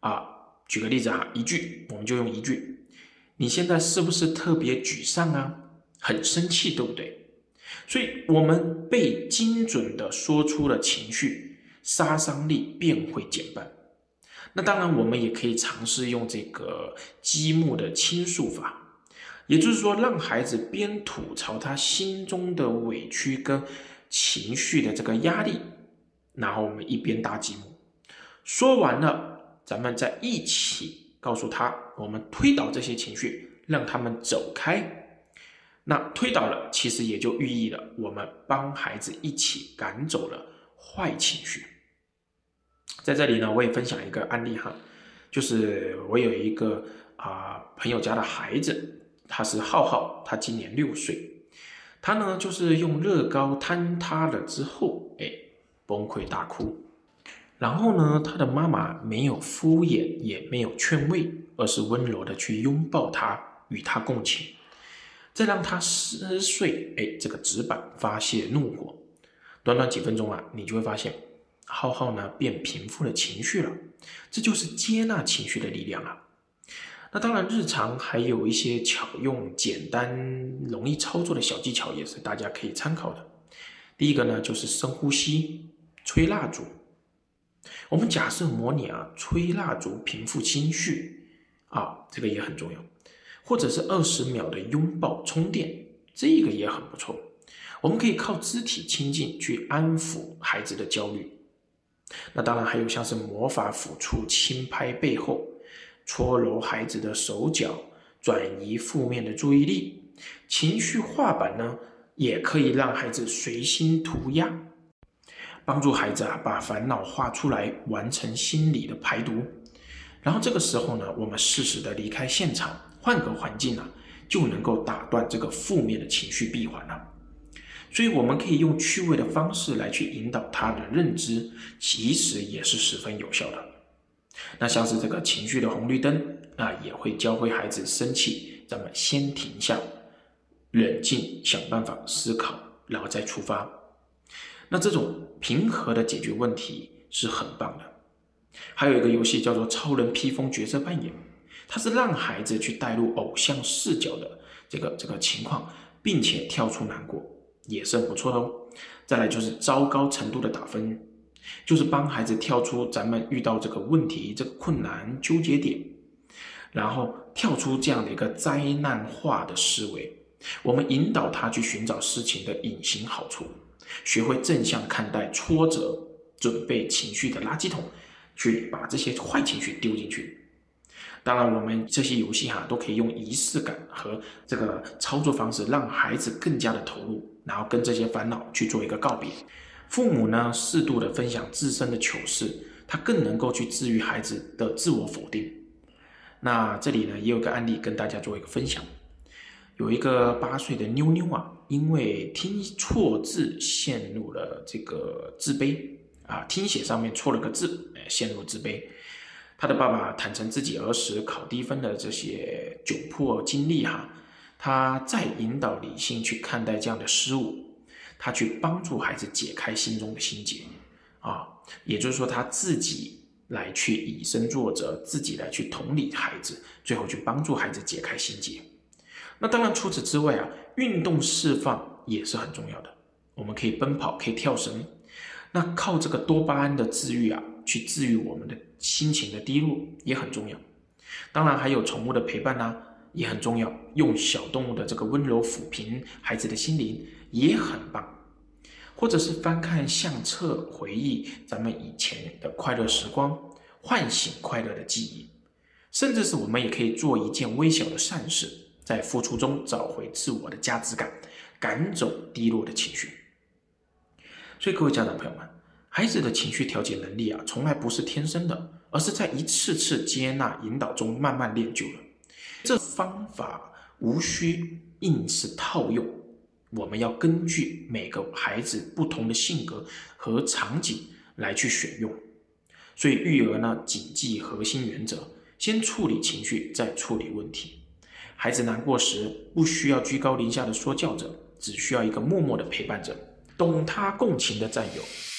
举个例子一句，我们就用一句：你现在是不是特别沮丧啊？很生气，对不对？所以我们被精准的说出了情绪，杀伤力便会减半。那当然，我们也可以尝试用这个积木的倾诉法，也就是说，让孩子边吐槽他心中的委屈跟情绪的这个压力，然后我们一边搭积木。说完了，咱们再一起告诉他，我们推倒这些情绪，让他们走开。那推倒了，其实也就寓意了我们帮孩子一起赶走了坏情绪。在这里呢，我也分享一个案例就是我有一个朋友家的孩子，他是浩浩，他今年6岁。他呢就是用乐高坍塌了之后，崩溃大哭。然后呢，他的妈妈没有敷衍，也没有劝慰，而是温柔的去拥抱他，与他共情，再让他撕碎这个纸板，发泄怒火。短短几分钟你就会发现浩浩呢便平复了情绪了。这就是接纳情绪的力量那当然，日常还有一些巧用、简单、容易操作的小技巧，也是大家可以参考的。第一个呢，就是深呼吸、吹蜡烛。我们假设模拟吹蜡烛平复情绪这个也很重要。或者是20秒的拥抱充电，这个也很不错。我们可以靠肢体亲近去安抚孩子的焦虑。那当然还有像是魔法抚触、轻拍背后、搓揉孩子的手脚，转移负面的注意力。情绪画板呢，也可以让孩子随心涂鸦，帮助孩子把烦恼画出来，完成心理的排毒。然后这个时候呢，我们适时的离开现场，换个环境就能够打断这个负面的情绪闭环了。所以我们可以用趣味的方式来去引导他的认知，其实也是十分有效的。那像是这个情绪的红绿灯也会教会孩子生气，咱们先停下，冷静，想办法思考，然后再出发。那这种平和的解决问题是很棒的。还有一个游戏叫做超人披风角色扮演，它是让孩子去带入偶像视角的这个情况，并且跳出难过，也是很不错的哦。再来就是糟糕程度的打分，就是帮孩子跳出咱们遇到这个问题、这个困难、纠结点，然后跳出这样的一个灾难化的思维，我们引导他去寻找事情的隐形好处，学会正向看待挫折，准备情绪的垃圾桶，去把这些坏情绪丢进去。当然，我们这些游戏都可以用仪式感和这个操作方式，让孩子更加的投入，然后跟这些烦恼去做一个告别。父母呢，适度的分享自身的糗事，他更能够去治愈孩子的自我否定。那这里呢，也有个案例跟大家做一个分享。有一个8岁的妞妞因为听错字陷入了这个自卑听写上面错了个字，陷入自卑。他的爸爸坦诚自己儿时考低分的这些窘迫经历他再引导理性去看待这样的失误，他去帮助孩子解开心中的心结也就是说他自己来去以身作则，自己来去同理孩子，最后去帮助孩子解开心结。那当然除此之外运动释放也是很重要的。我们可以奔跑，可以跳绳，那靠这个多巴胺的治愈去治愈我们的心情的低落也很重要。当然还有宠物的陪伴也很重要，用小动物的这个温柔抚平孩子的心灵也很棒。或者是翻看相册，回忆咱们以前的快乐时光，唤醒快乐的记忆。甚至是我们也可以做一件微小的善事，在付出中找回自我的价值感，赶走低落的情绪。所以各位家长朋友们，孩子的情绪调节能力从来不是天生的，而是在一次次接纳引导中慢慢练就了。这方法无需硬是套用，我们要根据每个孩子不同的性格和场景来去选用。所以育儿呢，谨记核心原则，先处理情绪，再处理问题。孩子难过时，不需要居高临下的说教者，只需要一个默默的陪伴者，懂他共情的战友。